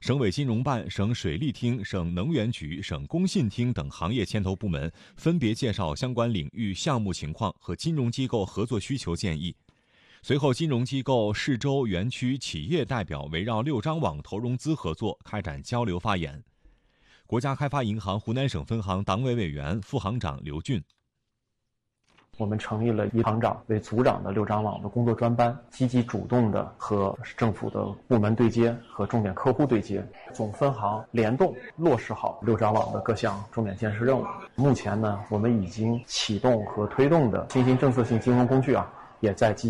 省委金融办、省水利厅、省能源局、省工信厅等行业牵头部门分别介绍相关领域项目情况和金融机构合作需求建议。随后，金融机构、市州、园区、企业代表围绕6张网投融资合作开展交流发言。国家开发银行湖南省分行党委委员、副行长刘俊。 我们成立了以行长为组长的6张网的工作专班，积极主动地和政府的部门对接和重点客户对接，总分行联动落实好6张网的各项重点建设任务。目前呢，我们已经启动和推动的新兴政策性金融工具也在积极